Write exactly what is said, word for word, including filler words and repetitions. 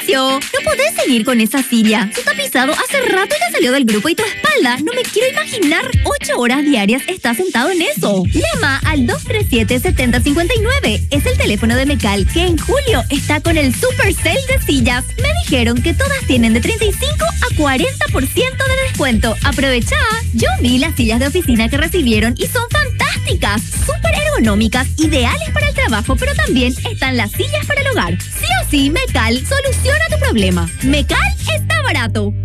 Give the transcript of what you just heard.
Mauricio, no podés seguir con esa silla. Su tapizado hace rato ya salió del grupo y tu espalda. No me quiero imaginar ocho horas diarias estás sentado en eso. Llama al dos tres siete, siete cero cinco nueve. Es el teléfono de Mecal, que en julio está con el Super Sale de sillas. Me dijeron que todas tienen de treinta y cinco a cuarenta por ciento de descuento. Aprovecha. Yo vi las sillas de oficina que recibieron y son fantásticas. Súper ergonómicas, ideales para el trabajo, pero también están las sillas para el hogar. Sí o sí, Mecal soluciona tu problema. Mecal está barato.